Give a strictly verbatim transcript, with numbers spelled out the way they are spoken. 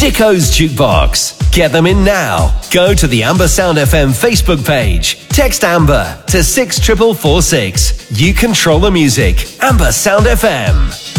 Dicko's Jukebox. Get them in now. Go to the Amber Sound F M Facebook page. Text Amber to six four four four six. You control the music. Amber Sound F M.